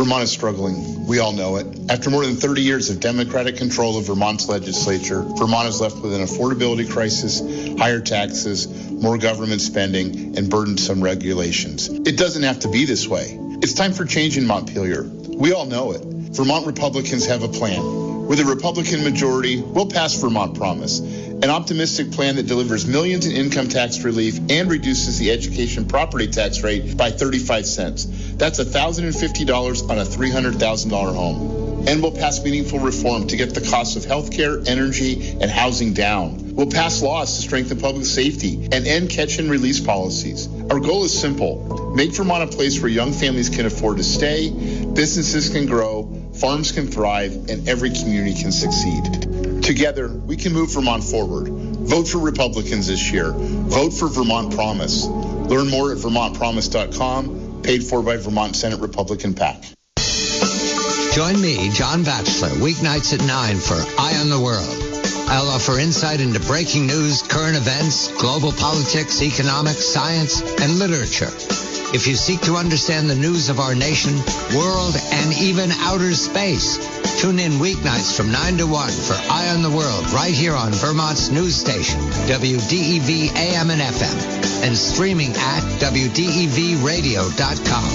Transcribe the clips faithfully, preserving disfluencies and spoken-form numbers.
Vermont is struggling. We all know it. After more than thirty years of Democratic control of Vermont's legislature, Vermont is left with an affordability crisis, higher taxes, more government spending, and burdensome regulations. It doesn't have to be this way. It's time for change in Montpelier. We all know it. Vermont Republicans have a plan. With a Republican majority, we'll pass Vermont Promise, an optimistic plan that delivers millions in income tax relief and reduces the education property tax rate by thirty-five cents. That's one thousand fifty dollars on a three hundred thousand dollars home. And we'll pass meaningful reform to get the cost of health care, energy, and housing down. We'll pass laws to strengthen public safety and end catch-and-release policies. Our goal is simple. Make Vermont a place where young families can afford to stay, businesses can grow, farms can thrive, and every community can succeed. Together, we can move Vermont forward. Vote for Republicans this year. Vote for Vermont Promise. Learn more at vermont promise dot com, paid for by Vermont Senate Republican PAC. Join me, John Batchelor, weeknights at nine for Eye on the World. I'll offer insight into breaking news, current events, global politics, economics, science, and literature. If you seek to understand the news of our nation, world, and even outer space, tune in weeknights from nine to one for Eye on the World right here on Vermont's news station, W D E V A M and F M, and streaming at W D E V radio dot com.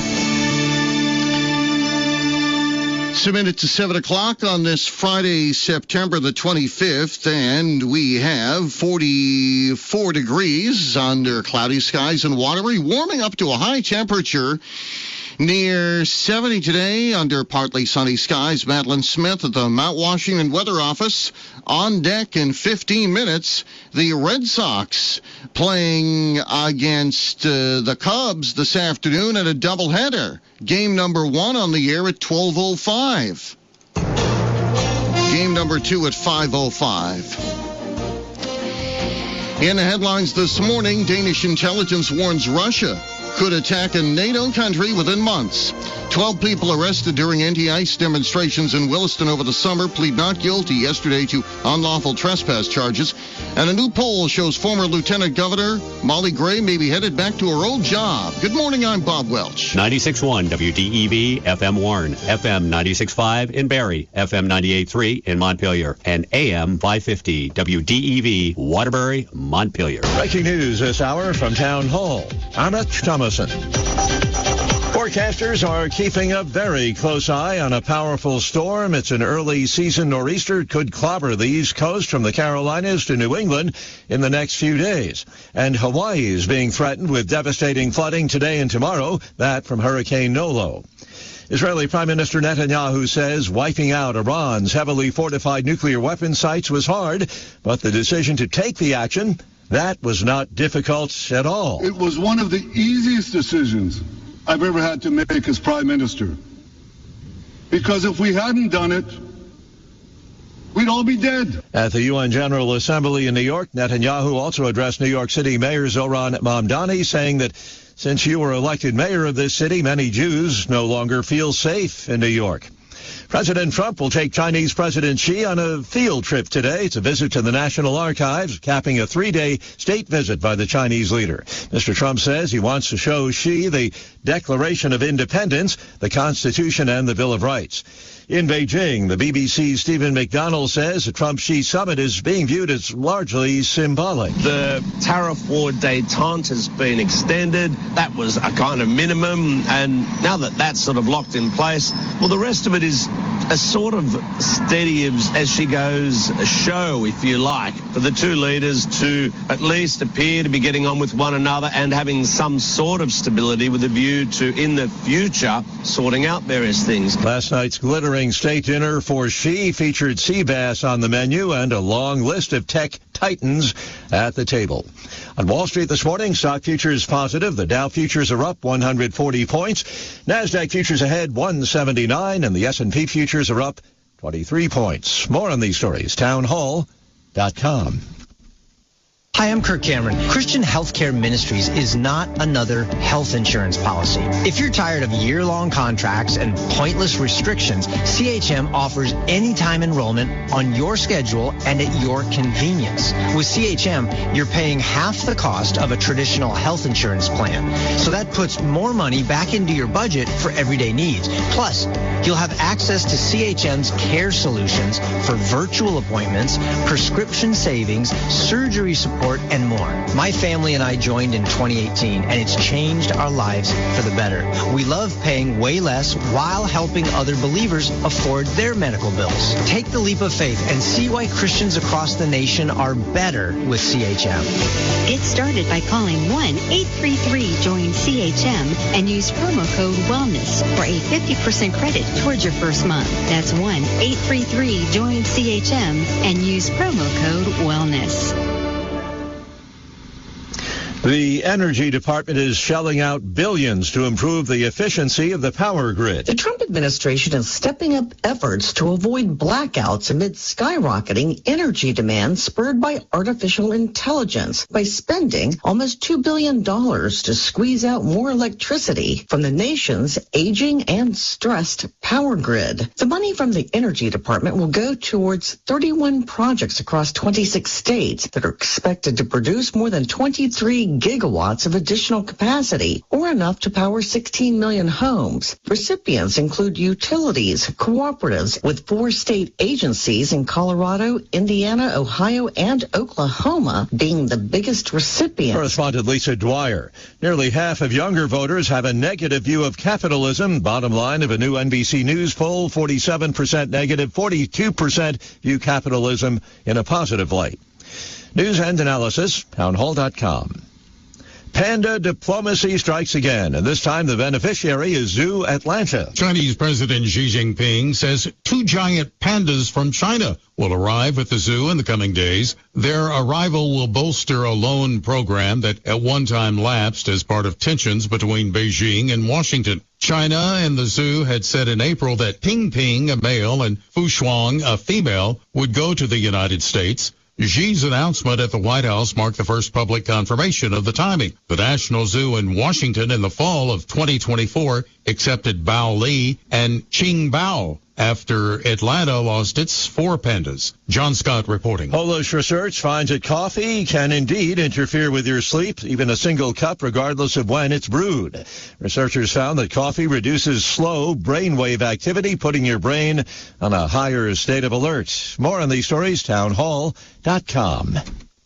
It's a minute to seven o'clock on this Friday, September the twenty-fifth, and we have forty-four degrees under cloudy skies and watery, warming up to a high temperature near seventy today under partly sunny skies. Madeline Smith at the Mount Washington Weather Office. On deck in fifteen minutes, the Red Sox playing against uh, the Cubs this afternoon at a doubleheader. Game number one on the air at twelve oh five. Game number two at five oh five. In the headlines this morning, Danish intelligence warns Russia could attack a NATO country within months. Twelve people arrested during anti-ICE demonstrations in Williston over the summer plead not guilty yesterday to unlawful trespass charges. And a new poll shows former Lieutenant Governor Molly Gray may be headed back to her old job. Good morning, I'm Bob Welch. ninety-six point one W D E V, F M Warren, F M ninety-six point five in Barrie, F M ninety-eight point three in Montpelier, and A M five fifty W D E V, Waterbury, Montpelier. Breaking news this hour from Town Hall. Anna Thomason. Forecasters are keeping a very close eye on a powerful storm. It's an early season nor'easter. It could clobber the East Coast from the Carolinas to New England in the next few days. And Hawaii is being threatened with devastating flooding today and tomorrow, that from Hurricane Nolo. Israeli Prime Minister Netanyahu says wiping out Iran's heavily fortified nuclear weapon sites was hard, but the decision to take the action, that was not difficult at all. It was one of the easiest decisions I've ever had to make as Prime Minister. Because if we hadn't done it, we'd all be dead. At the U N General Assembly in New York, Netanyahu also addressed New York City Mayor Zohran Mamdani, saying that since you were elected mayor of this city, many Jews no longer feel safe in New York. President Trump will take Chinese President Xi on a field trip today. It's a visit to the National Archives, capping a three-day state visit by the Chinese leader. Mister Trump says he wants to show Xi the Declaration of Independence, the Constitution, and the Bill of Rights. In Beijing, the B B C's Stephen McDonnell says the Trump-Xi summit is being viewed as largely symbolic. The tariff war detente has been extended. That was a kind of minimum, and now that that's sort of locked in place, well, the rest of it is a sort of steady as, as she goes a show, if you like, for the two leaders to at least appear to be getting on with one another and having some sort of stability with a view to, in the future, sorting out various things. Last night's glittering state dinner for Xi featured sea bass on the menu and a long list of tech titans at the table. On Wall Street this morning, stock futures positive. The Dow futures are up one hundred forty points. NASDAQ futures ahead one seventy-nine, and the S and P futures are up twenty-three points. More on these stories, town hall dot com. Hi, I'm Kirk Cameron. Christian Healthcare Ministries is not another health insurance policy. If you're tired of year-long contracts and pointless restrictions, C H M offers anytime enrollment on your schedule and at your convenience. With C H M, you're paying half the cost of a traditional health insurance plan. So that puts more money back into your budget for everyday needs. Plus, you'll have access to C H M's care solutions for virtual appointments, prescription savings, surgery support, and more. My family and I joined in twenty eighteen, and it's changed our lives for the better. We love paying way less while helping other believers afford their medical bills. Take the leap of faith and see why Christians across the nation are better with C H M. Get started by calling one eight three three join C H M and use promo code WELLNESS for a fifty percent credit towards your first month. That's one eight three three join C H M and use promo code WELLNESS. The Energy Department is shelling out billions to improve the efficiency of the power grid. The Trump administration is stepping up efforts to avoid blackouts amid skyrocketing energy demand spurred by artificial intelligence by spending almost two billion dollars to squeeze out more electricity from the nation's aging and stressed power grid. The money from the Energy Department will go towards thirty-one projects across twenty-six states that are expected to produce more than twenty-three gigawatts of additional capacity, or enough to power sixteen million homes. Recipients include utilities, cooperatives, with four state agencies in Colorado, Indiana, Ohio, and Oklahoma being the biggest recipients. Correspondent Lisa Dwyer. Nearly half of younger voters have a negative view of capitalism. Bottom line of a new N B C News poll, forty-seven percent negative, forty-two percent view capitalism in a positive light. News and analysis, townhall dot com. Panda diplomacy strikes again, and this time the beneficiary is Zoo Atlanta. Chinese President Xi Jinping says two giant pandas from China will arrive at the zoo in the coming days. Their arrival will bolster a loan program that at one time lapsed as part of tensions between Beijing and Washington. China and the zoo had said in April that Ping Ping, a male, and Fu Shuang, a female, would go to the United States. Xi's announcement at the White House marked the first public confirmation of the timing. The National Zoo in Washington in the fall of twenty twenty-four accepted Bao Li and Qing Bao after Atlanta lost its four pandas. John Scott reporting. Polish research finds that coffee can indeed interfere with your sleep, even a single cup, regardless of when it's brewed. Researchers found that coffee reduces slow brainwave activity, putting your brain on a higher state of alert. More on these stories, townhall dot com.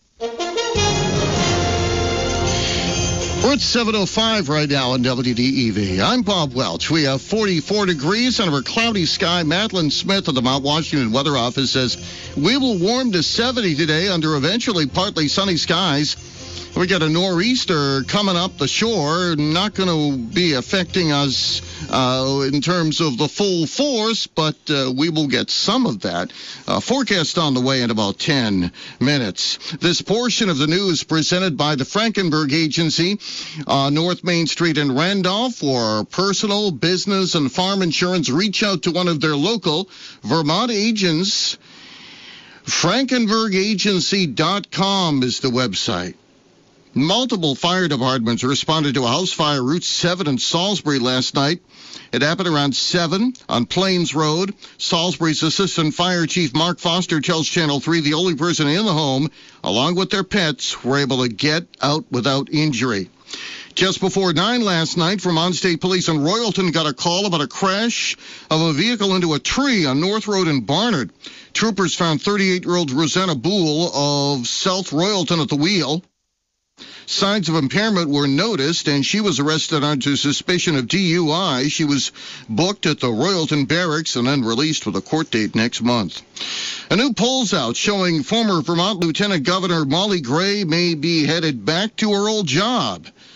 We're at seven oh five right now on W D E V. I'm Bob Welch. We have forty-four degrees under a cloudy sky. Madeline Smith of the Mount Washington Weather Office says we will warm to seventy today under eventually partly sunny skies. We got a nor'easter coming up the shore, not going to be affecting us uh, in terms of the full force, but uh, we will get some of that. Uh, forecast on the way in about ten minutes. This portion of the news presented by the Frankenberg Agency on North Main Street in Randolph. For personal, business, and farm insurance, reach out to one of their local Vermont agents. Frankenberg Agency dot com is the website. Multiple fire departments responded to a house fire Route seven in Salisbury last night. It happened around seven on Plains Road. Salisbury's Assistant Fire Chief Mark Foster tells Channel three the only person in the home, along with their pets, were able to get out without injury. Just before nine last night, Vermont State Police in Royalton got a call about a crash of a vehicle into a tree on North Road in Barnard. Troopers found thirty-eight-year-old Rosanna Boole of South Royalton at the wheel. Signs of impairment were noticed, and she was arrested under suspicion of D U I. She was booked at the Royalton Barracks and then released with a court date next month. A new poll's out showing former Vermont Lieutenant Governor Molly Gray may be headed back to her old job.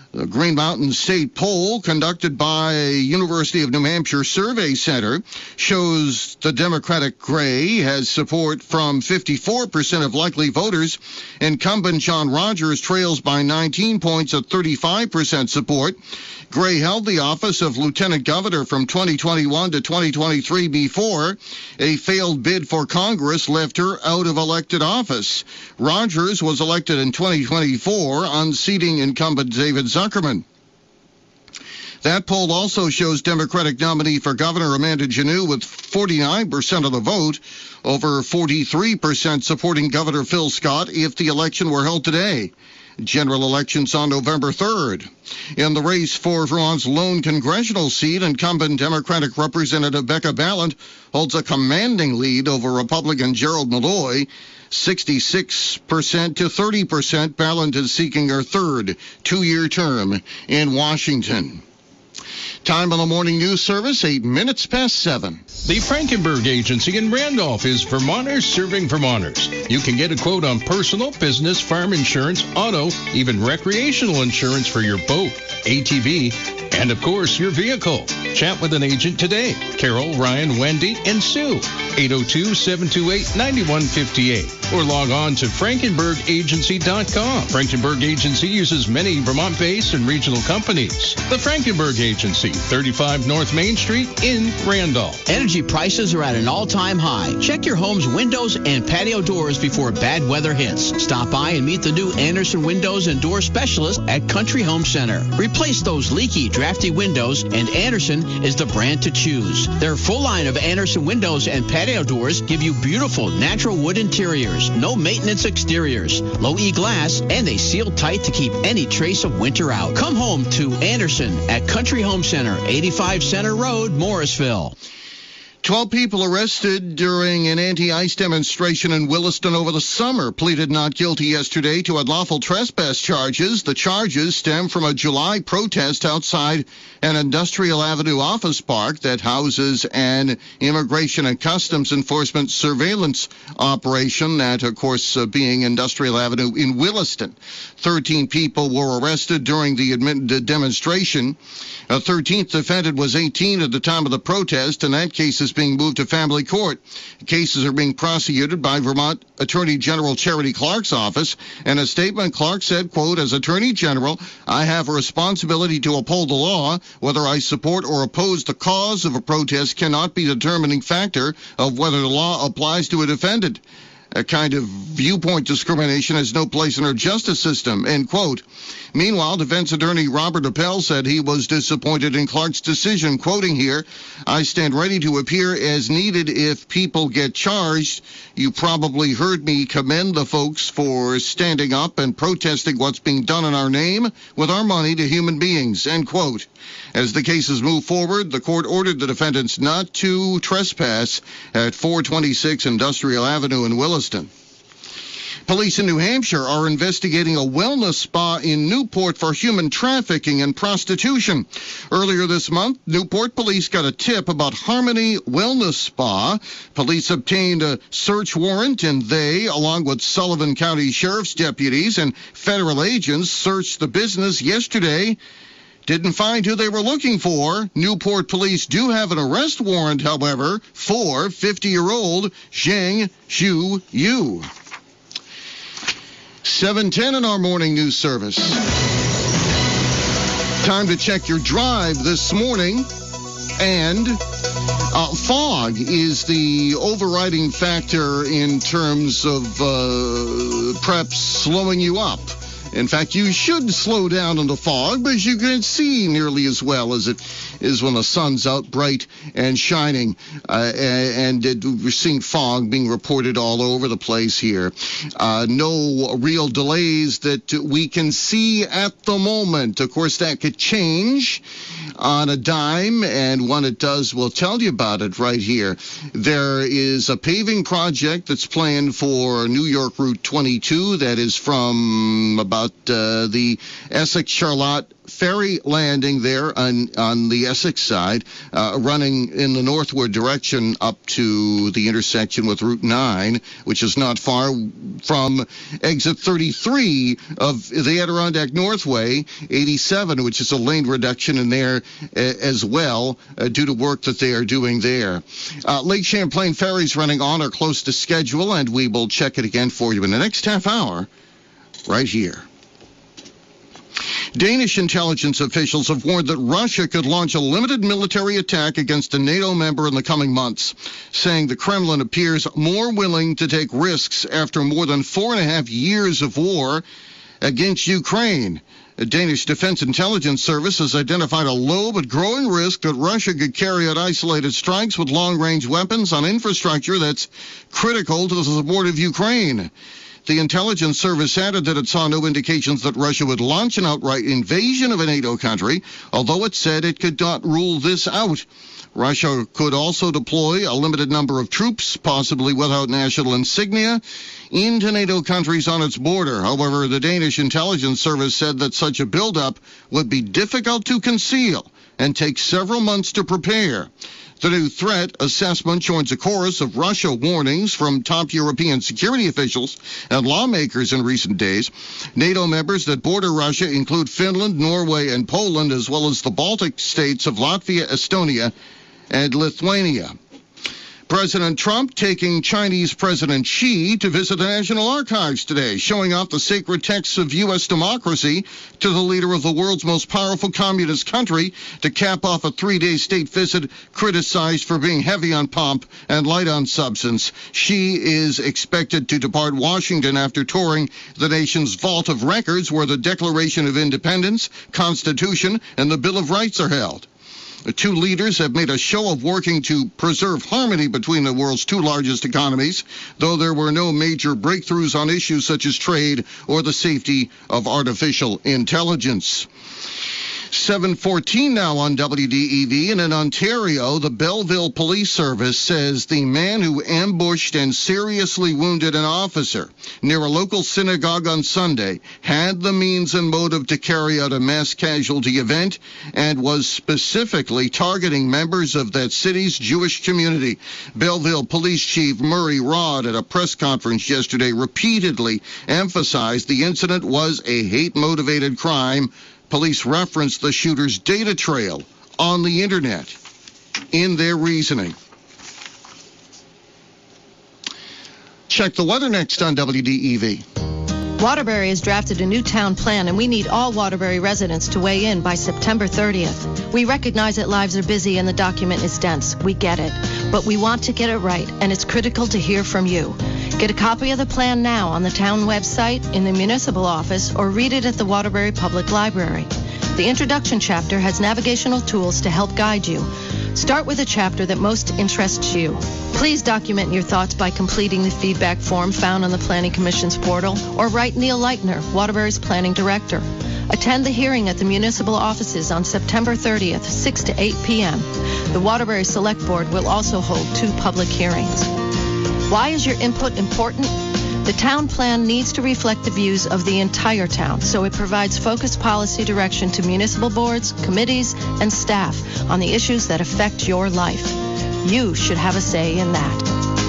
The Green Mountain State poll conducted by University of New Hampshire Survey Center shows the Democratic Gray has support from fifty-four percent of likely voters. Incumbent John Rogers trails by nineteen points at thirty-five percent support. Gray held the office of lieutenant governor from twenty twenty-one to twenty twenty-three before a failed bid for Congress left her out of elected office. Rogers was elected in twenty twenty-four, unseating incumbent David Zuckerman. That poll also shows Democratic nominee for governor Amanda Janneau with forty-nine percent of the vote, over forty-three percent supporting Governor Phil Scott if the election were held today. General elections on November third. In the race for Vermont's lone congressional seat, incumbent Democratic Representative Becca Balint holds a commanding lead over Republican Gerald Malloy, sixty-six percent to thirty percent. Balint is seeking her third two-year term in Washington. Time on the morning news service, eight minutes past seven. The Frankenberg Agency in Randolph is Vermonters serving Vermonters. You can get a quote on personal, business, farm insurance, auto, even recreational insurance for your boat, A T V, and of course your vehicle. Chat with an agent today. Carol, Ryan, Wendy, and Sue. eight oh two, seven two eight, nine one five eight. Or log on to frankenberg agency dot com. Frankenberg Agency uses many Vermont-based and regional companies. The Frankenberg Agency, thirty-five North Main Street in Randolph. Energy prices are at an all-time high. Check your home's windows and patio doors before bad weather hits. Stop by and meet the new Anderson Windows and Door Specialist at Country Home Center. Replace those leaky, drafty windows, and Anderson is the brand to choose. Their full line of Anderson windows and patio doors give you beautiful natural wood interiors, no maintenance exteriors, low E glass, and they seal tight to keep any trace of winter out. Come home to Anderson at Country Home Center, eighty-five Center Road, Morrisville. Twelve people arrested during an anti-ICE demonstration in Williston over the summer pleaded not guilty yesterday to unlawful trespass charges. The charges stem from a July protest outside an Industrial Avenue office park that houses an Immigration and Customs Enforcement surveillance operation, that, of course, uh, being Industrial Avenue in Williston. Thirteen people were arrested during the admitted demonstration. A thirteenth defendant was eighteen at the time of the protest, and that case is being moved to family court. Cases are being prosecuted by Vermont Attorney General Charity Clark's office. In a statement, Clark said, quote, "As Attorney General, I have a responsibility to uphold the law. Whether I support or oppose the cause of a protest cannot be the determining factor of whether the law applies to a defendant. A kind of viewpoint discrimination has no place in our justice system," end quote. Meanwhile, defense attorney Robert Appel said he was disappointed in Clark's decision, quoting here, "I stand ready to appear as needed if people get charged. You probably heard me commend the folks for standing up and protesting what's being done in our name with our money to human beings," end quote. As the cases move forward, the court ordered the defendants not to trespass at four twenty-six Industrial Avenue in Williston. Police in New Hampshire are investigating a wellness spa in Newport for human trafficking and prostitution. Earlier this month, Newport police got a tip about Harmony Wellness Spa. Police obtained a search warrant, and they, along with Sullivan County Sheriff's deputies and federal agents, searched the business yesterday. Didn't find who they were looking for. Newport police do have an arrest warrant, however, for fifty-year-old Zheng Zhu Yu. seven ten in our morning news service. Time to check your drive this morning. And uh, fog is the overriding factor in terms of uh, perhaps slowing you up. In fact, you should slow down in the fog, but you can't see nearly as well as it is when the sun's out bright and shining. Uh, and uh, we're seeing fog being reported all over the place here. Uh, no real delays that we can see at the moment. Of course, that could change on a dime, and when it does, we'll tell you about it right here. There is a paving project that's planned for New York Route twenty-two that is from about uh, the Essex-Charlotte ferry landing there on, on the Essex side, uh, running in the northward direction up to the intersection with Route nine, which is not far from exit thirty-three of the Adirondack Northway, eighty-seven, which is a lane reduction in there uh, as well uh, due to work that they are doing there. Uh, Lake Champlain ferries running on or close to schedule, and we will check it again for you in the next half hour right here. Danish intelligence officials have warned that Russia could launch a limited military attack against a NATO member in the coming months, saying the Kremlin appears more willing to take risks after more than four and a half years of war against Ukraine. The Danish Defense Intelligence Service has identified a low but growing risk that Russia could carry out isolated strikes with long-range weapons on infrastructure that's critical to the support of Ukraine. The intelligence service added that it saw no indications that Russia would launch an outright invasion of a NATO country, although it said it could not rule this out. Russia could also deploy a limited number of troops, possibly without national insignia, into NATO countries on its border. However, the Danish intelligence service said that such a buildup would be difficult to conceal and take several months to prepare. The new threat assessment joins a chorus of Russia warnings from top European security officials and lawmakers in recent days. NATO members that border Russia include Finland, Norway, and Poland, as well as the Baltic states of Latvia, Estonia, and Lithuania. President Trump taking Chinese President Xi to visit the National Archives today, showing off the sacred texts of U S democracy to the leader of the world's most powerful communist country to cap off a three-day state visit criticized for being heavy on pomp and light on substance. Xi is expected to depart Washington after touring the nation's vault of records where the Declaration of Independence, Constitution, and the Bill of Rights are held. The two leaders have made a show of working to preserve harmony between the world's two largest economies, though there were no major breakthroughs on issues such as trade or the safety of artificial intelligence. seven fourteen now on W D E V, and in Ontario, the Belleville Police Service says the man who ambushed and seriously wounded an officer near a local synagogue on Sunday had the means and motive to carry out a mass casualty event and was specifically targeting members of that city's Jewish community. Belleville Police Chief Murray Rod at a press conference yesterday repeatedly emphasized the incident was a hate-motivated crime. Police referenced the shooter's data trail on the internet in their reasoning. Check the weather next on W D E V. Waterbury has drafted a new town plan, and we need all Waterbury residents to weigh in by September thirtieth. We recognize that lives are busy and the document is dense. We get it. But we want to get it right, and it's critical to hear from you. Get a copy of the plan now on the town website, in the municipal office, or read it at the Waterbury Public Library. The introduction chapter has navigational tools to help guide you. Start with a chapter that most interests you. Please document your thoughts by completing the feedback form found on the Planning Commission's portal, or write Neil Leitner, Waterbury's Planning Director. Attend the hearing at the municipal offices on September thirtieth, six to eight p.m. The Waterbury Select Board will also hold two public hearings. Why is your input important? The town plan needs to reflect the views of the entire town, so it provides focused policy direction to municipal boards, committees, and staff on the issues that affect your life. You should have a say in that.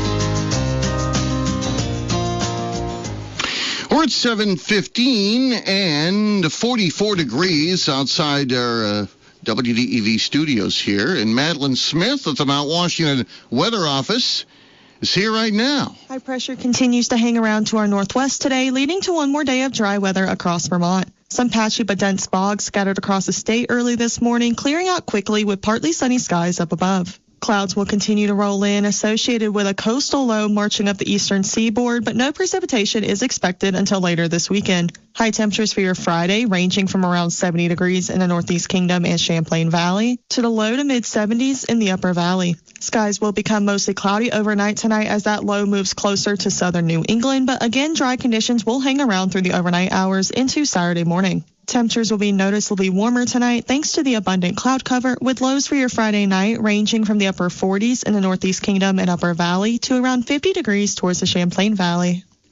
We're at seven fifteen and forty-four degrees outside our uh, W D E V studios here. And Madeline Smith at the Mount Washington Weather Office is here right now. High pressure continues to hang around to our northwest today, leading to one more day of dry weather across Vermont. Some patchy but dense fog scattered across the state early this morning, clearing out quickly with partly sunny skies up above. Clouds will continue to roll in, associated with a coastal low marching up the eastern seaboard, but no precipitation is expected until later this weekend. High temperatures for your Friday ranging from around seventy degrees in the Northeast Kingdom and Champlain Valley to the low to mid seventies in the Upper Valley. Skies will become mostly cloudy overnight tonight as that low moves closer to southern New England, but again, dry conditions will hang around through the overnight hours into Saturday morning. Temperatures will be noticeably warmer tonight thanks to the abundant cloud cover, with lows for your Friday night ranging from the upper forties in the Northeast Kingdom and Upper Valley to around fifty degrees towards the Champlain Valley.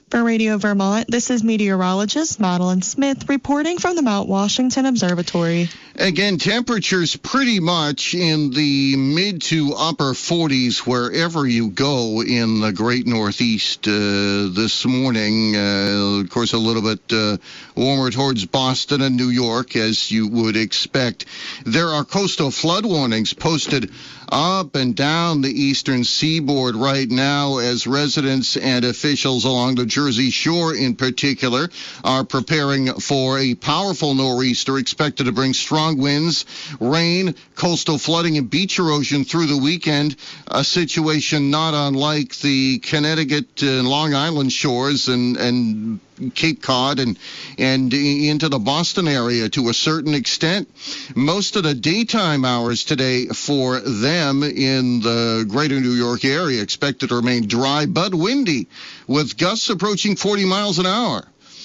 For Radio Vermont, this is meteorologist Madeline Smith reporting from the Mount Washington Observatory. Again, temperatures pretty much in the mid to upper forties wherever you go in the great Northeast uh, this morning. Uh, of course, a little bit uh, warmer towards Boston and New York, as you would expect. There are coastal flood warnings posted up and down the eastern seaboard right now as residents and officials along the Jersey Shore in particular are preparing for a powerful nor'easter expected to bring strong winds, rain, coastal flooding, and beach erosion through the weekend, a situation not unlike the Connecticut and Long Island shores and, and Cape Cod and and into the Boston area to a certain extent. Most of the daytime hours today for them in the greater New York area expected to remain dry but windy, with gusts approaching forty miles an hour.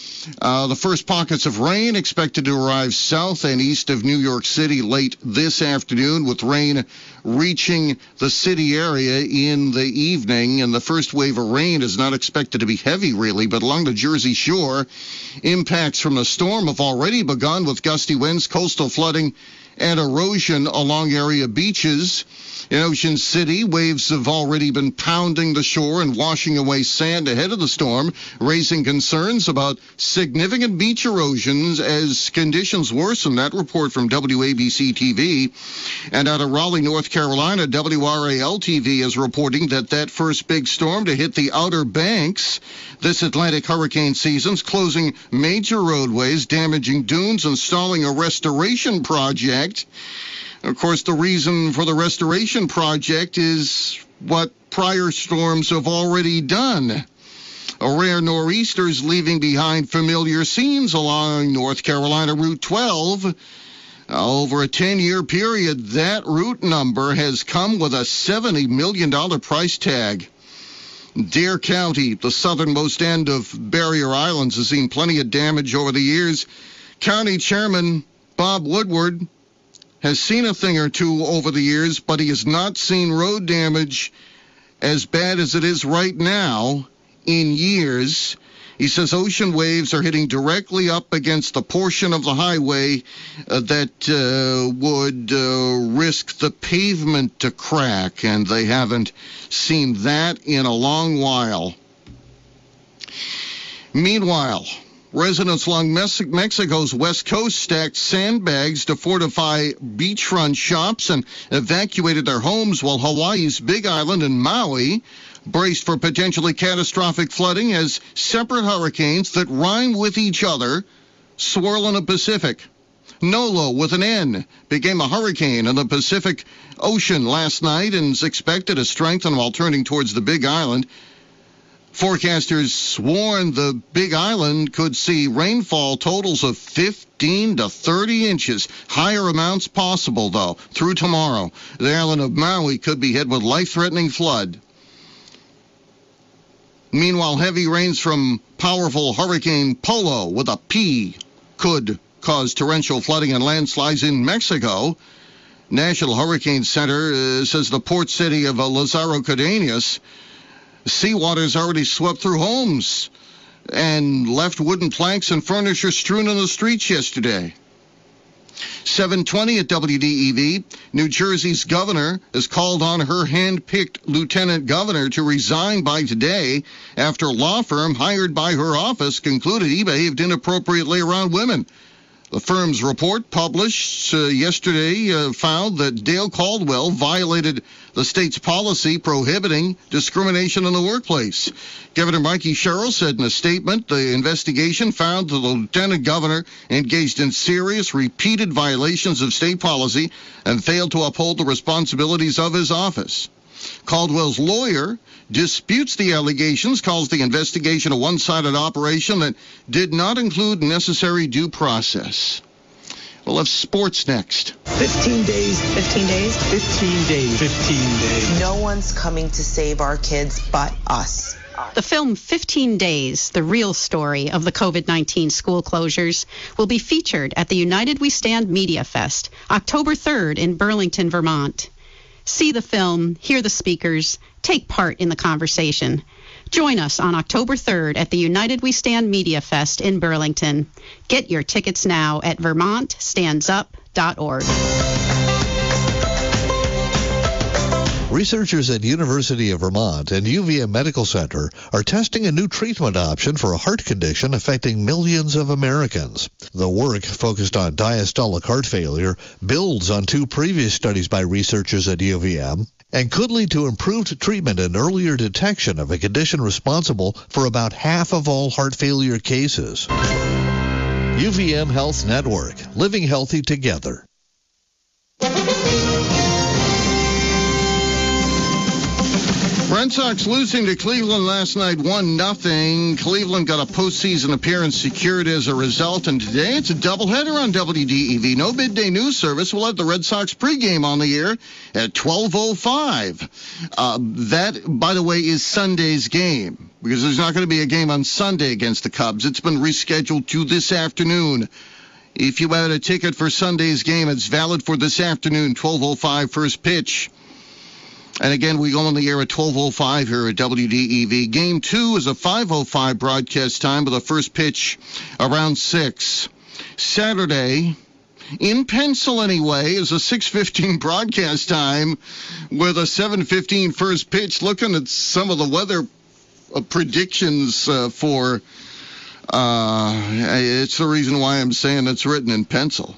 Uh, the first pockets of rain expected to arrive south and east of New York City late this afternoon, with rain reaching the city area in the evening. And the first wave of rain is not expected to be heavy, really, but along the Jersey Shore, impacts from the storm have already begun with gusty winds, coastal flooding, and erosion along area beaches. In Ocean City, waves have already been pounding the shore and washing away sand ahead of the storm, raising concerns about significant beach erosions as conditions worsen. That report from W A B C T V. And out of Raleigh, North Carolina, W R A L T V is reporting that that first big storm to hit the Outer Banks this Atlantic hurricane season's closing major roadways, damaging dunes, and stalling a restoration project. Of course, the reason for the restoration project is what prior storms have already done. A rare nor'easter is leaving behind familiar scenes along North Carolina Route twelve. Over a ten-year period, that route number has come with a seventy million dollars price tag. Dare County, the southernmost end of Barrier Islands, has seen plenty of damage over the years. County Chairman Bob Woodward has seen a thing or two over the years, but he has not seen road damage as bad as it is right now in years. He says ocean waves are hitting directly up against the portion of the highway uh, that uh, would uh, risk the pavement to crack, and they haven't seen that in a long while. Meanwhile, residents along Mexico's west coast stacked sandbags to fortify beachfront shops and evacuated their homes, while Hawaii's Big Island and Maui braced for potentially catastrophic flooding as separate hurricanes that rhyme with each other swirl in the Pacific. Nolo, with an N, became a hurricane in the Pacific Ocean last night and is expected to strengthen while turning towards the Big Island. Forecasters warn the Big Island could see rainfall totals of fifteen to thirty inches. Higher amounts possible, though, through tomorrow. The island of Maui could be hit with life-threatening flood. Meanwhile, heavy rains from powerful Hurricane Polo, with a P, could cause torrential flooding and landslides in Mexico. National Hurricane Center uh, says the port city of uh, Lazaro Cardenas, seawater's already swept through homes and left wooden planks and furniture strewn on the streets yesterday. seven twenty at W D E V. New Jersey's governor has called on her hand-picked lieutenant governor to resign by today after a law firm hired by her office concluded he behaved inappropriately around women. The firm's report, published uh, yesterday, uh, found that Dale Caldwell violated the state's policy prohibiting discrimination in the workplace. Governor Mikey Sherrill said in a statement the investigation found the lieutenant governor engaged in serious, repeated violations of state policy and failed to uphold the responsibilities of his office. Caldwell's lawyer disputes the allegations, calls the investigation a one-sided operation that did not include necessary due process. We'll have sports next. fifteen days. fifteen days? fifteen days. fifteen days. No one's coming to save our kids but us. The film fifteen days, the real story of the COVID nineteen school closures, will be featured at the United We Stand Media Fest, October third in Burlington, Vermont. See the film, hear the speakers, take part in the conversation. Join us on October third at the United We Stand Media Fest in Burlington. Get your tickets now at vermont stands up dot org. Researchers at University of Vermont and U V M Medical Center are testing a new treatment option for a heart condition affecting millions of Americans. The work, focused on diastolic heart failure, builds on two previous studies by researchers at U V M and could lead to improved treatment and earlier detection of a condition responsible for about half of all heart failure cases. U V M Health Network, living healthy together. Red Sox losing to Cleveland last night, one nothing. Cleveland got a postseason appearance secured as a result, and today it's a doubleheader on W D E V. No midday news service. We'll have the Red Sox pregame on the air at twelve oh five. Uh, that, by the way, is Sunday's game, because there's not going to be a game on Sunday against the Cubs. It's been rescheduled to this afternoon. If you had a ticket for Sunday's game, it's valid for this afternoon, twelve oh five first pitch. And again, we go on the air at twelve oh five here at W D E V. Game two is a five oh five broadcast time with a first pitch around six. Saturday, in pencil anyway, is a six fifteen broadcast time with a seven fifteen first pitch. Looking at some of the weather uh, predictions uh, for, uh, it's the reason why I'm saying it's written in pencil.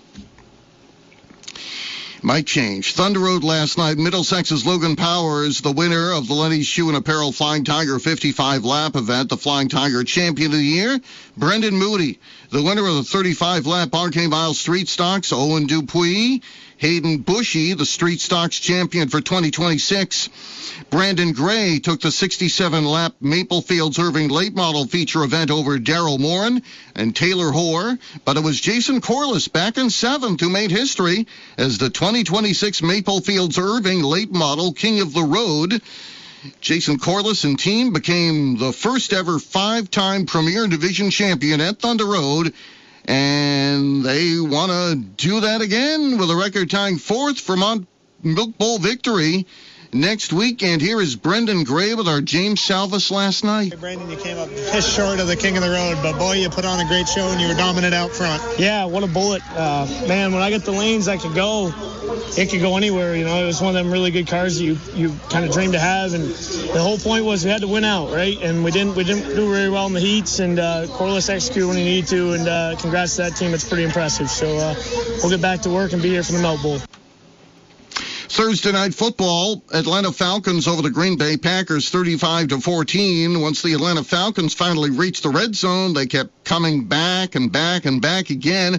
Might change. Thunder Road last night. Middlesex's Logan Powers, the winner of the Lenny's Shoe and Apparel Flying Tiger fifty-five lap event, the Flying Tiger champion of the year. Brendan Moody, the winner of the thirty-five lap Arcade Mile Street Stocks. Owen Dupuis. Hayden Bushy, the Street Stocks champion for twenty twenty-six. Brandon Gray took the sixty-seven lap Maple Fields Irving late model feature event over Daryl Morin and Taylor Hoare, but it was Jason Corliss back in seventh who made history as the twenty twenty-six Maple Fields Irving late model king of the road. Jason Corliss and team became the first ever five-time Premier Division champion at Thunder Road, and they want to do that again with a record-tying fourth Vermont Milk Bowl victory next week. And here is Brendan Gray with our James Salvis last night. Hey, Brandon, you came up just short of the king of the road, but boy, you put on a great show and you were dominant out front. Yeah, what a bullet. Uh, man, when I get the lanes that could go, it could go anywhere. You know, it was one of them really good cars that you, you kind of dreamed to have, and the whole point was we had to win out, right? And we didn't we didn't do very well in the heats, and uh, Corliss executed when he needed to, and uh, congrats to that team. It's pretty impressive. So uh, we'll get back to work and be here for the Melt Bowl. Thursday night football, Atlanta Falcons over the Green Bay Packers thirty-five to fourteen. Once the Atlanta Falcons finally reached the red zone, they kept coming back and back and back again.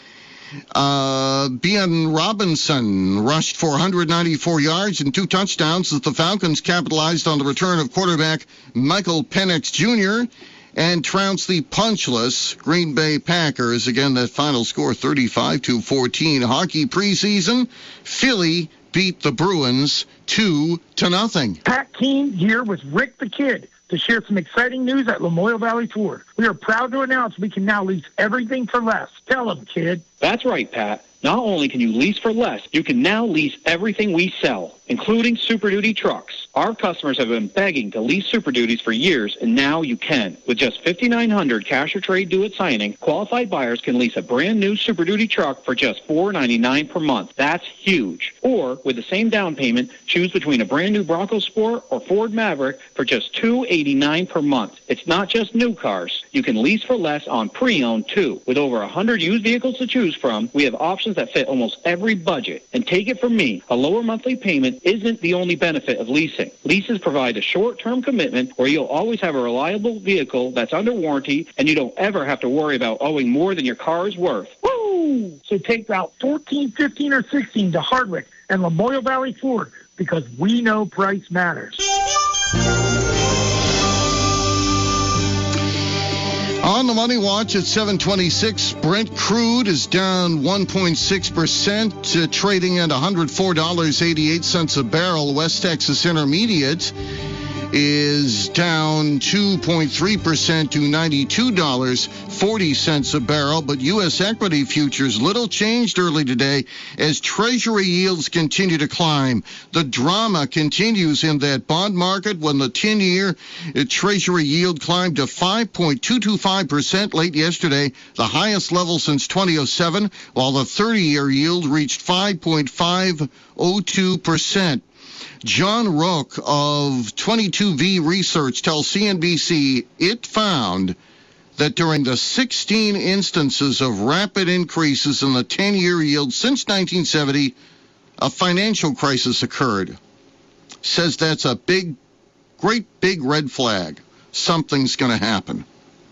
Uh, Bian Robinson rushed for one hundred ninety-four yards and two touchdowns as the Falcons capitalized on the return of quarterback Michael Penix Junior and trounced the punchless Green Bay Packers. Again, that final score thirty-five to fourteen. Hockey preseason, Philly beat the Bruins two to nothing. Pat Keene here with Rick the Kid to share some exciting news at Lamoille Valley Ford. We are proud to announce we can now lease everything for less. Tell them, kid. That's right, Pat. Not only can you lease for less, you can now lease everything we sell, including Super Duty trucks. Our customers have been begging to lease Super Duties for years, and now you can. With just five thousand nine hundred dollars cash or trade due at signing, qualified buyers can lease a brand new Super Duty truck for just four dollars and ninety-nine cents per month. That's huge. Or, with the same down payment, choose between a brand new Bronco Sport or Ford Maverick for just two dollars and eighty-nine cents per month. It's not just new cars. You can lease for less on pre-owned, too. With over one hundred used vehicles to choose from, we have options that fit almost every budget. And take it from me, a lower monthly payment isn't the only benefit of leasing. Leases provide a short-term commitment where you'll always have a reliable vehicle that's under warranty, and you don't ever have to worry about owing more than your car is worth. Woo! So take Route fourteen, fifteen, or sixteen to Hardwick and Lamoille Valley Ford, because we know price matters. On the Money Watch at seven twenty-six, Brent crude is down one point six percent, uh, trading at one hundred four dollars and eighty-eight cents a barrel. West Texas Intermediate is down two point three percent to ninety-two dollars and forty cents a barrel, but U S equity futures little changed early today as Treasury yields continue to climb. The drama continues in that bond market when the ten-year Treasury yield climbed to five point two two five percent late yesterday, the highest level since two thousand seven, while the thirty-year yield reached five point five oh two percent. John Rook of twenty-two V Research tells C N B C it found that during the sixteen instances of rapid increases in the ten-year yield since nineteen seventy, a financial crisis occurred. Says that's a big, great big red flag. Something's going to happen.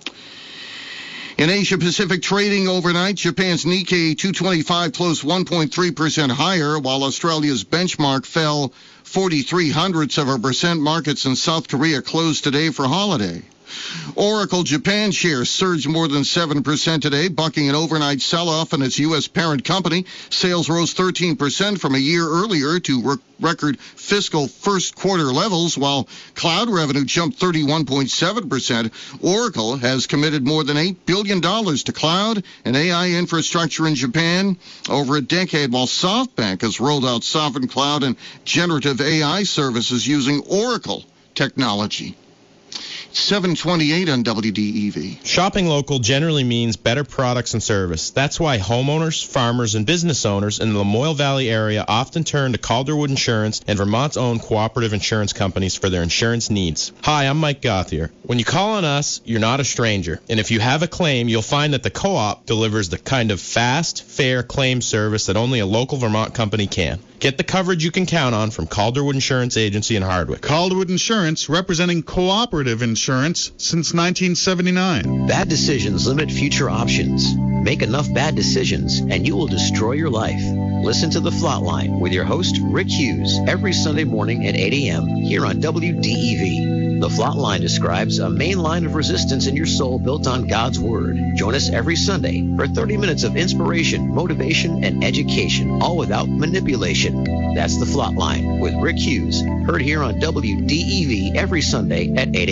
In Asia-Pacific trading overnight, Japan's Nikkei two twenty-five closed one point three percent higher, while Australia's benchmark fell forty-three hundredths of a percent. Markets in South Korea closed today for holiday. Oracle Japan shares surged more than seven percent today, bucking an overnight sell-off in its U S parent company. Sales rose thirteen percent from a year earlier to re- record fiscal first quarter levels, while cloud revenue jumped thirty-one point seven percent. Oracle has committed more than eight billion dollars to cloud and A I infrastructure in Japan over a decade, while SoftBank has rolled out sovereign cloud and generative A I services using Oracle technology. seven twenty-eight on W D E V. Shopping local generally means better products and service. That's why homeowners, farmers, and business owners in the Lamoille Valley area often turn to Calderwood Insurance and Vermont's own cooperative insurance companies for their insurance needs. Hi, I'm Mike Gothier. When you call on us, you're not a stranger. And if you have a claim, you'll find that the co-op delivers the kind of fast, fair claim service that only a local Vermont company can. Get the coverage you can count on from Calderwood Insurance Agency in Hardwick. Calderwood Insurance, representing cooperative insurance since nineteen seventy-nine. Bad decisions limit future options. Make enough bad decisions and you will destroy your life. Listen to The Flatline with your host, Rick Hughes, every Sunday morning at eight a.m. here on W D E V. The Flatline describes a main line of resistance in your soul built on God's Word. Join us every Sunday for thirty minutes of inspiration, motivation, and education, all without manipulation. That's The Flatline with Rick Hughes, heard here on W D E V every Sunday at eight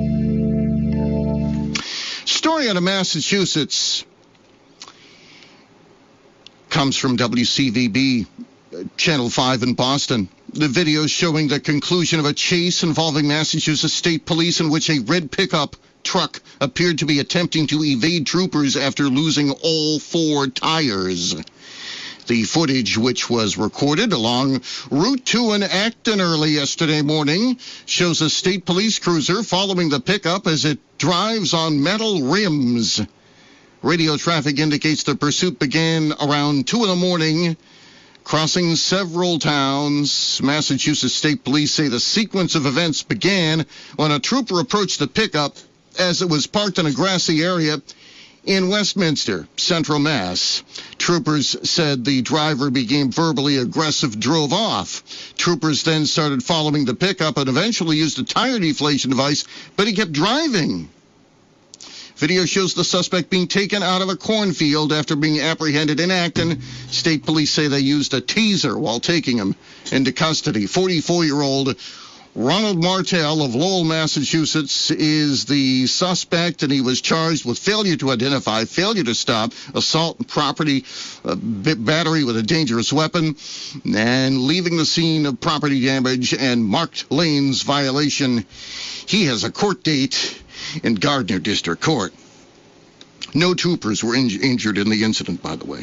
a.m. Story out of Massachusetts comes from W C V B, Channel five in Boston. The video showing the conclusion of a chase involving Massachusetts State Police in which a red pickup truck appeared to be attempting to evade troopers after losing all four tires. The footage, which was recorded along Route two in Acton early yesterday morning, shows a state police cruiser following the pickup as it drives on metal rims. Radio traffic indicates the pursuit began around two in the morning, crossing several towns. Massachusetts State Police say the sequence of events began when a trooper approached the pickup as it was parked in a grassy area in Westminster, Central Mass. Troopers said the driver became verbally aggressive, drove off. Troopers then started following the pickup and eventually used a tire deflation device, but he kept driving. Video shows the suspect being taken out of a cornfield after being apprehended in Acton. State police say they used a taser while taking him into custody. forty-four-year-old Ronald Martell of Lowell, Massachusetts, is the suspect, and he was charged with failure to identify, failure to stop, assault and property, uh, battery with a dangerous weapon, and leaving the scene of property damage and marked lanes violation. He has a court date in Gardner District Court. No troopers were in- injured in the incident, by the way.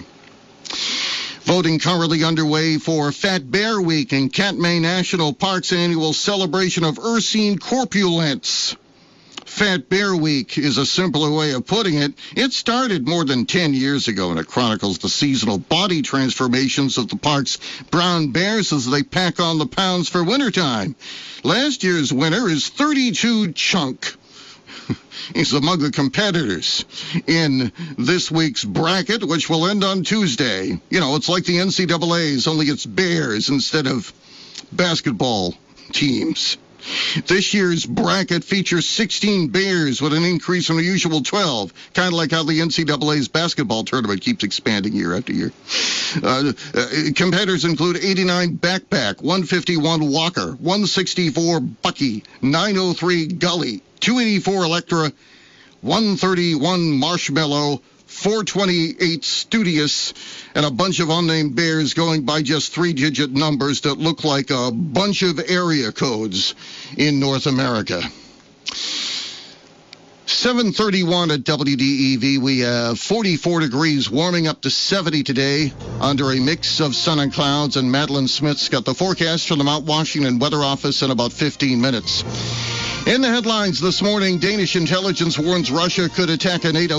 Voting currently underway for Fat Bear Week in Katmai National Park's annual celebration of Ursine corpulence. Fat Bear Week is a simpler way of putting it. It started more than ten years ago, and it chronicles the seasonal body transformations of the park's brown bears as they pack on the pounds for wintertime. Last year's winner is thirty-two Chunk. He's among the competitors in this week's bracket, which will end on Tuesday. You know, it's like the N C double A's, only it's bears instead of basketball teams. This year's bracket features sixteen bears with an increase from the usual twelve, kind of like how the N C double A's basketball tournament keeps expanding year after year. Uh, uh, competitors include eighty-nine Backpack, one fifty-one Walker, one sixty-four Bucky, nine oh three Gully, two eighty-four Electra, one thirty-one Marshmallow, four twenty-eight Studious, and a bunch of unnamed bears going by just three-digit numbers that look like a bunch of area codes in North America. seven thirty-one at W D E V. We have forty-four degrees, warming up to seventy today under a mix of sun and clouds, and Madeline Smith's got the forecast from the Mount Washington Weather Office in about fifteen minutes. In the headlines this morning, Danish intelligence warns Russia could attack a NATO